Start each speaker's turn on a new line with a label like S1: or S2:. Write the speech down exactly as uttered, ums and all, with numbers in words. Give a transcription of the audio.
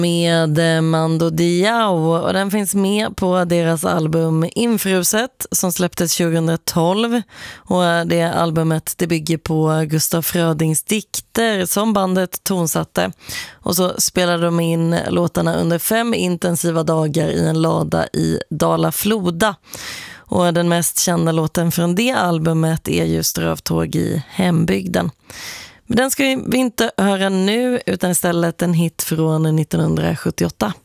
S1: med Mando Diao, och den finns med på deras album Infruset som släpptes tjugohundratolv, och det albumet det bygger på Gustaf Frödings dikter som bandet tonsatte, och så spelade de in låtarna under fem intensiva dagar i en lada i Dala-Floda. Och den mest kända låten från det albumet är just Rövtåg i hembygden. Men den ska vi inte höra nu, utan istället en hit från nittonhundrasjuttioåtta.